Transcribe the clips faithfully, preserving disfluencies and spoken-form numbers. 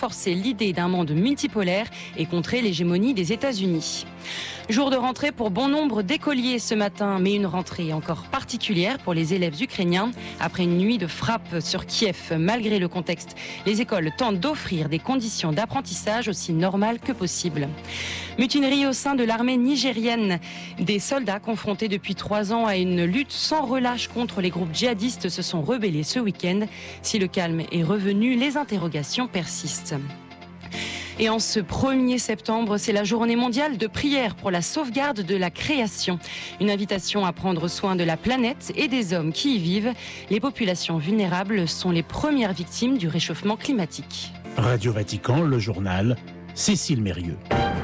renforcer l'idée d'un monde multipolaire et contrer l'hégémonie des États-Unis. Jour de rentrée pour bon nombre d'écoliers ce matin, mais une rentrée encore particulière pour les élèves ukrainiens. Après une nuit de frappe sur Kiev, malgré le contexte, les écoles tentent d'offrir des conditions d'apprentissage aussi normales que possible. Mutinerie au sein de l'armée nigérienne. Des soldats confrontés depuis trois ans à une lutte sans relâche contre les groupes djihadistes se sont rebellés ce week-end. Si le calme est revenu, les interrogations persistent. Et en ce premier septembre, c'est la journée mondiale de prière pour la sauvegarde de la création. Une invitation à prendre soin de la planète et des hommes qui y vivent. Les populations vulnérables sont les premières victimes du réchauffement climatique. Radio Vatican, le journal, Cécile Mérieux.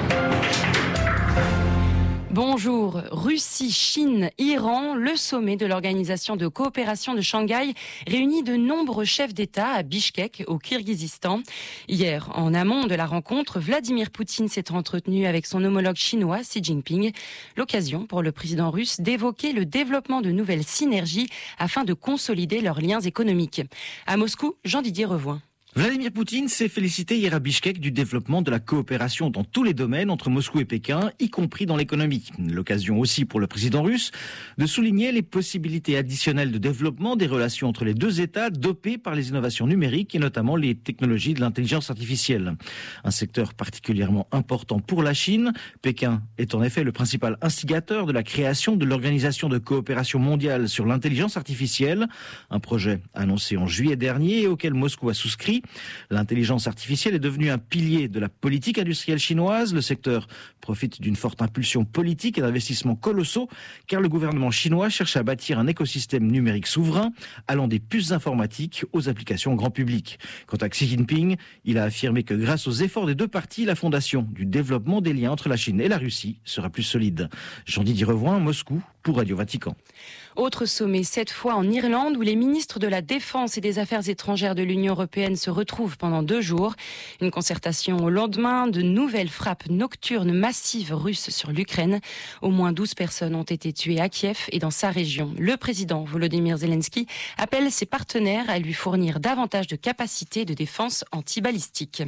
Bonjour. Russie, Chine, Iran, le sommet de l'Organisation de coopération de Shanghai réunit de nombreux chefs d'État à Bichkek, au Kirghizistan. Hier, en amont de la rencontre, Vladimir Poutine s'est entretenu avec son homologue chinois Xi Jinping. L'occasion pour le président russe d'évoquer le développement de nouvelles synergies afin de consolider leurs liens économiques. À Moscou, Jean-Didier Revoin. Vladimir Poutine s'est félicité hier à Bichkek du développement de la coopération dans tous les domaines entre Moscou et Pékin, y compris dans l'économie. L'occasion aussi pour le président russe de souligner les possibilités additionnelles de développement des relations entre les deux États dopées par les innovations numériques et notamment les technologies de l'intelligence artificielle. Un secteur particulièrement important pour la Chine. Pékin est en effet le principal instigateur de la création de l'Organisation de coopération mondiale sur l'intelligence artificielle, un projet annoncé en juillet dernier et auquel Moscou a souscrit. L'intelligence artificielle est devenue un pilier de la politique industrielle chinoise. Le secteur profite d'une forte impulsion politique et d'investissements colossaux, car le gouvernement chinois cherche à bâtir un écosystème numérique souverain, allant des puces informatiques aux applications grand public. Quant à Xi Jinping, il a affirmé que grâce aux efforts des deux parties, la fondation du développement des liens entre la Chine et la Russie sera plus solide. Jean-Didier Revoin, Moscou, pour Radio Vatican. Autre sommet, cette fois en Irlande, où les ministres de la Défense et des Affaires étrangères de l'Union européenne se retrouvent pendant deux jours. Une concertation au lendemain de nouvelles frappes nocturnes massives russes sur l'Ukraine. Au moins douze personnes ont été tuées à Kiev et dans sa région. Le président Volodymyr Zelensky appelle ses partenaires à lui fournir davantage de capacités de défense anti-balistique.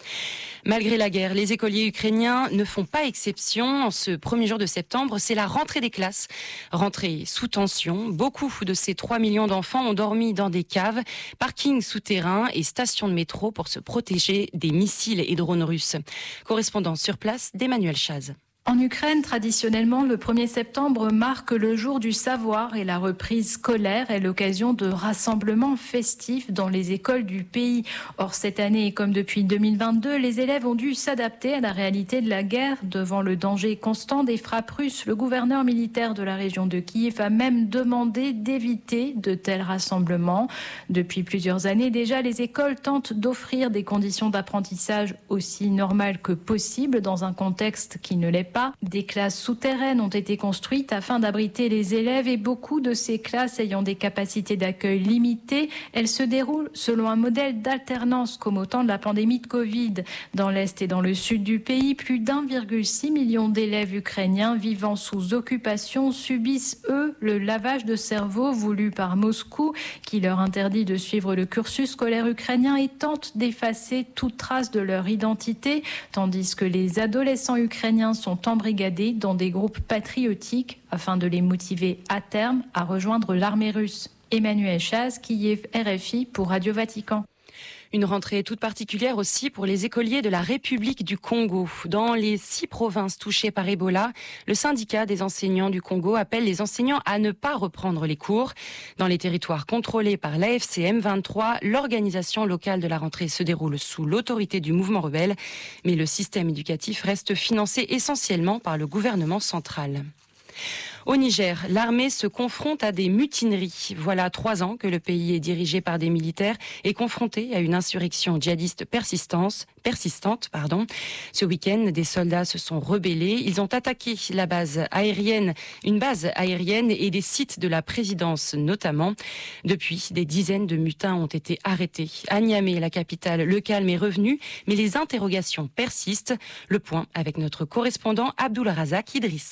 Malgré la guerre, les écoliers ukrainiens ne font pas exception. En ce premier jour de septembre, c'est la rentrée des classes. Rentrée sous tension. Beaucoup de ces trois millions d'enfants ont dormi dans des caves, parkings souterrains et stations de métro pour se protéger des missiles et drones russes. Correspondant sur place d'Emmanuel Chaz. En Ukraine, traditionnellement, le premier septembre marque le jour du savoir et la reprise scolaire est l'occasion de rassemblements festifs dans les écoles du pays. Or, cette année, comme depuis deux mille vingt-deux, les élèves ont dû s'adapter à la réalité de la guerre. Devant le danger constant des frappes russes, le gouverneur militaire de la région de Kiev a même demandé d'éviter de tels rassemblements. Depuis plusieurs années déjà, les écoles tentent d'offrir des conditions d'apprentissage aussi normales que possible dans un contexte qui ne l'est pas. Des classes souterraines ont été construites afin d'abriter les élèves et beaucoup de ces classes ayant des capacités d'accueil limitées, elles se déroulent selon un modèle d'alternance comme au temps de la pandémie de Covid. Dans l'Est et dans le Sud du pays, plus d'un virgule six million d'élèves ukrainiens vivant sous occupation subissent, eux, le lavage de cerveau voulu par Moscou qui leur interdit de suivre le cursus scolaire ukrainien et tente d'effacer toute trace de leur identité, tandis que les adolescents ukrainiens sont embrigadés dans des groupes patriotiques afin de les motiver à terme à rejoindre l'armée russe. Emmanuel Chaz, Kiev, R F I pour Radio Vatican. Une rentrée toute particulière aussi pour les écoliers de la République du Congo. Dans les six provinces touchées par Ebola, le syndicat des enseignants du Congo appelle les enseignants à ne pas reprendre les cours. Dans les territoires contrôlés par l'A F C M vingt-trois, l'organisation locale de la rentrée se déroule sous l'autorité du mouvement rebelle. Mais le système éducatif reste financé essentiellement par le gouvernement central. Au Niger, l'armée se confronte à des mutineries. Voilà trois ans que le pays est dirigé par des militaires et confronté à une insurrection djihadiste persistante. persistante pardon. Ce week-end, des soldats se sont rebellés. Ils ont attaqué la base aérienne, une base aérienne et des sites de la présidence notamment. Depuis, des dizaines de mutins ont été arrêtés. À Niamey, la capitale, le calme est revenu, mais les interrogations persistent. Le point avec notre correspondant Abdul Razak Idrissa.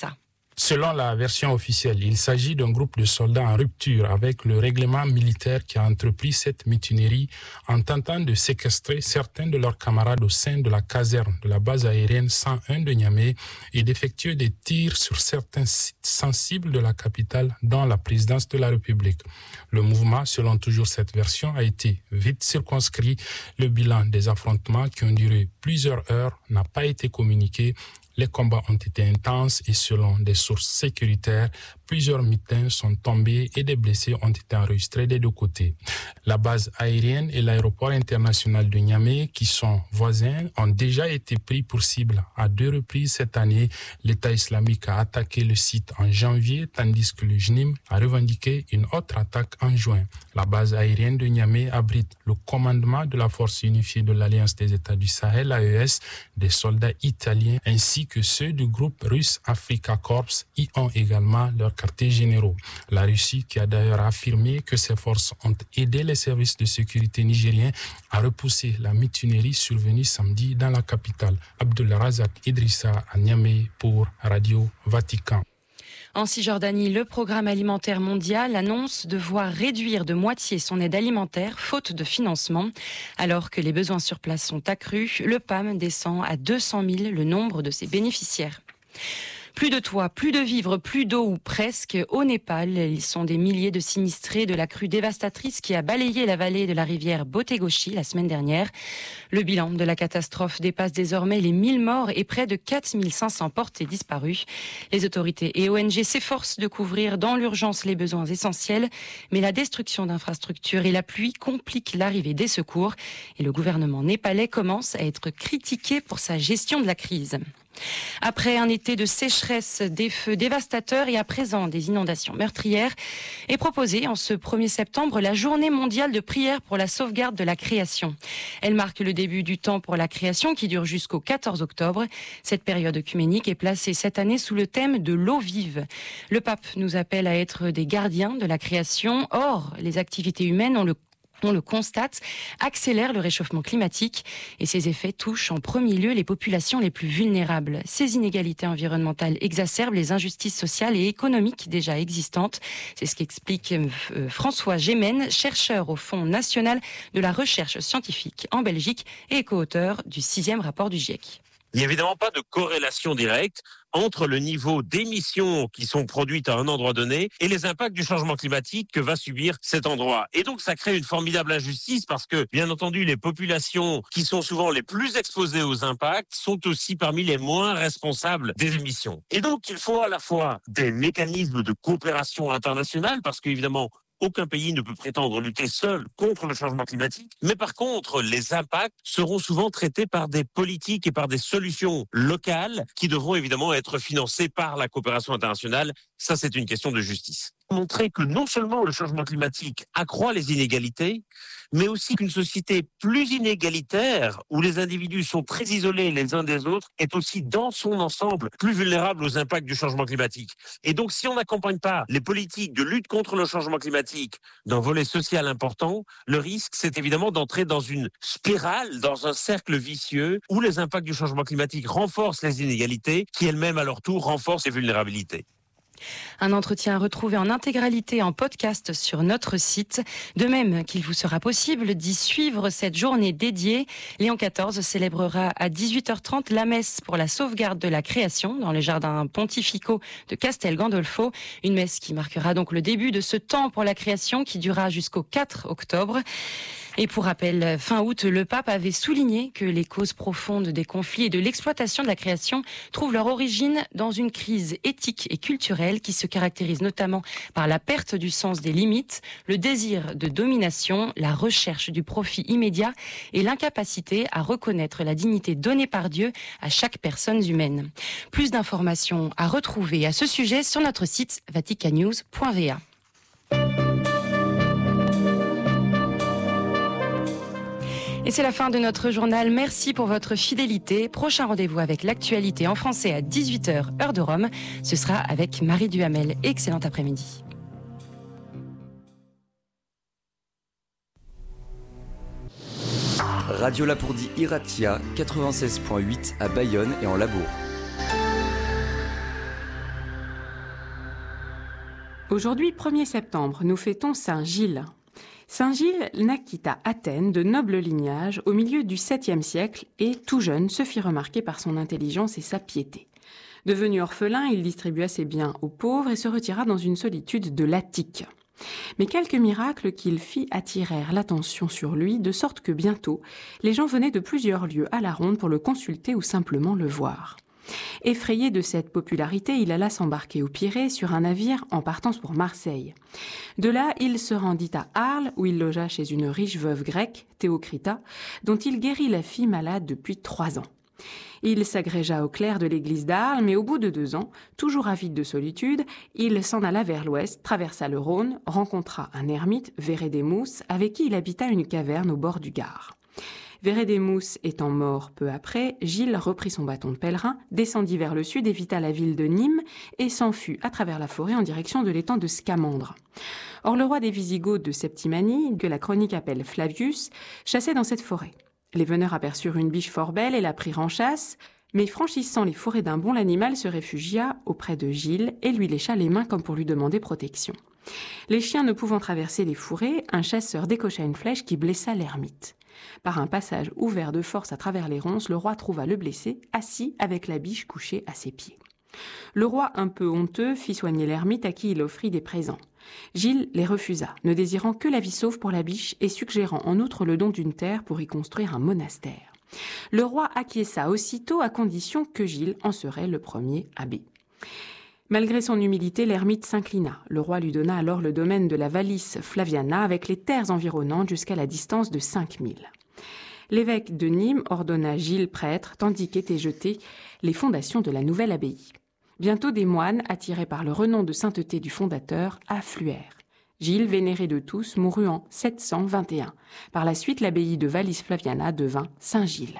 Selon la version officielle, il s'agit d'un groupe de soldats en rupture avec le règlement militaire qui a entrepris cette mutinerie en tentant de séquestrer certains de leurs camarades au sein de la caserne de la base aérienne cent un de Niamey et d'effectuer des tirs sur certains sites sensibles de la capitale dans la présidence de la République. Le mouvement, selon toujours cette version, a été vite circonscrit. Le bilan des affrontements qui ont duré plusieurs heures n'a pas été communiqué. Les combats ont été intenses et selon des sources sécuritaires, plusieurs mutins sont tombés et des blessés ont été enregistrés des deux côtés. La base aérienne et l'aéroport international de Niamey, qui sont voisins, ont déjà été pris pour cible à deux reprises cette année. L'État islamique a attaqué le site en janvier, tandis que le J N I M a revendiqué une autre attaque en juin. La base aérienne de Niamey abrite le commandement de la force unifiée de l'Alliance des États du Sahel, A E S, des soldats italiens ainsi que ceux du groupe russe Africa Corps y ont également leurs quartiers généraux. La Russie, qui a d'ailleurs affirmé que ses forces ont aidé les services de sécurité nigériens à repousser la mutinerie survenue samedi dans la capitale. Abdulrazak Idrissa à Niamey pour Radio Vatican. En Cisjordanie, le Programme alimentaire mondial annonce devoir réduire de moitié son aide alimentaire, faute de financement. Alors que les besoins sur place sont accrus, le P A M descend à deux cent mille le nombre de ses bénéficiaires. Plus de toit, plus de vivres, plus d'eau ou presque. Au Népal, ils sont des milliers de sinistrés de la crue dévastatrice qui a balayé la vallée de la rivière Botegoshi la semaine dernière. Le bilan de la catastrophe dépasse désormais les mille morts et près de quatre mille cinq cents portés disparus. Les autorités et O N G s'efforcent de couvrir dans l'urgence les besoins essentiels, mais la destruction d'infrastructures et la pluie compliquent l'arrivée des secours. Et le gouvernement népalais commence à être critiqué pour sa gestion de la crise. Après un été de sécheresse, des feux dévastateurs et à présent des inondations meurtrières, est proposée en ce premier septembre la journée mondiale de prière pour la sauvegarde de la création. Elle marque le début du temps pour la création qui dure jusqu'au quatorze octobre. Cette période œcuménique est placée cette année sous le thème de l'eau vive. Le pape nous appelle à être des gardiens de la création. Or, les activités humaines ont le on le constate, accélère le réchauffement climatique et ses effets touchent en premier lieu les populations les plus vulnérables. Ces inégalités environnementales exacerbent les injustices sociales et économiques déjà existantes. C'est ce qu'explique François Gémen, chercheur au Fonds national de la recherche scientifique en Belgique et co-auteur du sixième rapport du GIEC. Il n'y a évidemment pas de corrélation directe entre le niveau d'émissions qui sont produites à un endroit donné et les impacts du changement climatique que va subir cet endroit. Et donc, ça crée une formidable injustice parce que, bien entendu, les populations qui sont souvent les plus exposées aux impacts sont aussi parmi les moins responsables des émissions. Et donc, il faut à la fois des mécanismes de coopération internationale parce qu'évidemment, aucun pays ne peut prétendre lutter seul contre le changement climatique. Mais par contre, les impacts seront souvent traités par des politiques et par des solutions locales qui devront évidemment être financées par la coopération internationale. Ça, c'est une question de justice. Montrer que non seulement le changement climatique accroît les inégalités, mais aussi qu'une société plus inégalitaire, où les individus sont très isolés les uns des autres, est aussi dans son ensemble plus vulnérable aux impacts du changement climatique. Et donc, si on n'accompagne pas les politiques de lutte contre le changement climatique d'un volet social important, le risque, c'est évidemment d'entrer dans une spirale, dans un cercle vicieux, où les impacts du changement climatique renforcent les inégalités, qui elles-mêmes, à leur tour, renforcent les vulnérabilités. Un entretien à retrouver en intégralité en podcast sur notre site. De même qu'il vous sera possible d'y suivre cette journée dédiée. Léon quatorze célébrera à dix-huit heures trente la messe pour la sauvegarde de la création dans les jardins pontificaux de Castel Gandolfo. Une messe qui marquera donc le début de ce temps pour la création qui durera jusqu'au quatre octobre. Et pour rappel, fin août, le pape avait souligné que les causes profondes des conflits et de l'exploitation de la création trouvent leur origine dans une crise éthique et culturelle qui se caractérise notamment par la perte du sens des limites, le désir de domination, la recherche du profit immédiat et l'incapacité à reconnaître la dignité donnée par Dieu à chaque personne humaine. Plus d'informations à retrouver à ce sujet sur notre site vaticannews point v a. Et c'est la fin de notre journal. Merci pour votre fidélité. Prochain rendez-vous avec l'actualité en français à dix-huit heures, heure de Rome. Ce sera avec Marie Duhamel. Excellent après-midi. Radio Lapourdie Iratia, quatre-vingt-seize point huit à Bayonne et en Labourd. Aujourd'hui, premier septembre, nous fêtons Saint Gilles. Saint Gilles naquit à Athènes de noble lignage au milieu du septième siècle et, tout jeune, se fit remarquer par son intelligence et sa piété. Devenu orphelin, il distribua ses biens aux pauvres et se retira dans une solitude de l'Attique. Mais quelques miracles qu'il fit attirèrent l'attention sur lui, de sorte que bientôt, les gens venaient de plusieurs lieux à la ronde pour le consulter ou simplement le voir. Effrayé de cette popularité, il alla s'embarquer au Pirée sur un navire en partance pour Marseille. De là, il se rendit à Arles, où il logea chez une riche veuve grecque, Théocrita, dont il guérit la fille malade depuis trois ans. Il s'agrégea au clerc de l'église d'Arles, mais au bout de deux ans, toujours avide de solitude, il s'en alla vers l'ouest, traversa le Rhône, rencontra un ermite, Vérédémous, avec qui il habita une caverne au bord du Gard. Vérédémous étant mort peu après, Gilles reprit son bâton de pèlerin, descendit vers le sud, évita la ville de Nîmes et s'enfuit à travers la forêt en direction de l'étang de Scamandre. Or, le roi des Visigoths de Septimanie, que la chronique appelle Flavius, chassait dans cette forêt. Les veneurs aperçurent une biche fort belle et la prirent en chasse, mais franchissant les forêts d'un bond, l'animal se réfugia auprès de Gilles et lui lécha les mains comme pour lui demander protection. Les chiens ne pouvant traverser les fourrés, un chasseur décocha une flèche qui blessa l'ermite. Par un passage ouvert de force à travers les ronces, le roi trouva le blessé, assis avec la biche couchée à ses pieds. Le roi, un peu honteux, fit soigner l'ermite à qui il offrit des présents. Gilles les refusa, ne désirant que la vie sauve pour la biche et suggérant en outre le don d'une terre pour y construire un monastère. Le roi acquiesça aussitôt à condition que Gilles en serait le premier abbé. Malgré son humilité, l'ermite s'inclina. Le roi lui donna alors le domaine de la Vallis Flaviana avec les terres environnantes jusqu'à la distance de cinq milles. L'évêque de Nîmes ordonna Gilles prêtre, tandis qu'étaient jetées les fondations de la nouvelle abbaye. Bientôt des moines, attirés par le renom de sainteté du fondateur, affluèrent. Gilles, vénéré de tous, mourut en sept cent vingt et un. Par la suite, l'abbaye de Vallis Flaviana devint Saint-Gilles.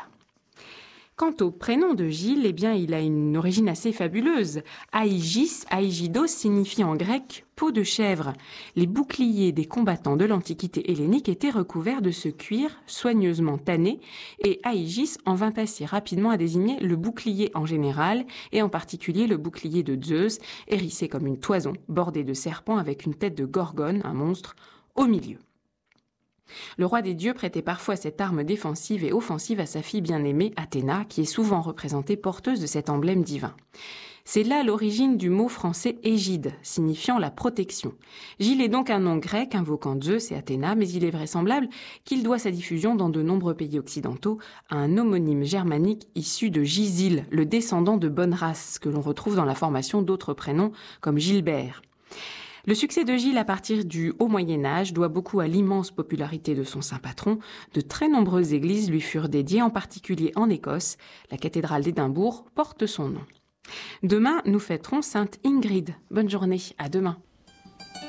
Quant au prénom de Gilles, eh bien, il a une origine assez fabuleuse. Aïgis, Aïgidos signifie en grec « peau de chèvre ». Les boucliers des combattants de l'Antiquité hellénique étaient recouverts de ce cuir soigneusement tanné et Aïgis en vint assez rapidement à désigner le bouclier en général et en particulier le bouclier de Zeus, hérissé comme une toison, bordé de serpents avec une tête de gorgone, un monstre, au milieu. Le roi des dieux prêtait parfois cette arme défensive et offensive à sa fille bien-aimée, Athéna, qui est souvent représentée porteuse de cet emblème divin. C'est là l'origine du mot français égide, signifiant la protection. Gilles est donc un nom grec invoquant Zeus et Athéna, mais il est vraisemblable qu'il doit sa diffusion dans de nombreux pays occidentaux à un homonyme germanique issu de Gisil, le descendant de bonne race, que l'on retrouve dans la formation d'autres prénoms comme Gilbert. Le succès de Gilles à partir du Haut Moyen-Âge doit beaucoup à l'immense popularité de son saint patron. De très nombreuses églises lui furent dédiées, en particulier en Écosse. La cathédrale d'Édimbourg porte son nom. Demain, nous fêterons sainte Ingrid. Bonne journée, à demain.